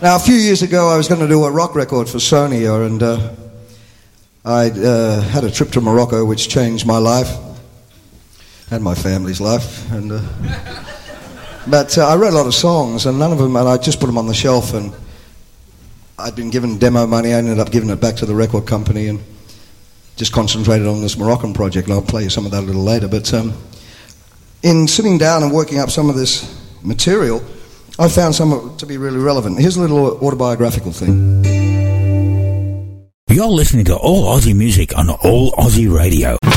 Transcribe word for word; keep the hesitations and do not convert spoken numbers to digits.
Now, a few years ago, I was going to do a rock record for Sony, and uh, I uh, had a trip to Morocco, which changed my life and my family's life. And uh, but uh, I wrote a lot of songs, and none of them, and I just put them on the shelf. And I'd been given demo money. I ended up giving it back to the record company, and just concentrated on this Moroccan project. And I'll play you some of that a little later. But um, in sitting down and working up some of this material, I found some of it to be really relevant. Here's a little autobiographical thing. You're listening to All Aussie Music on All Aussie Radio.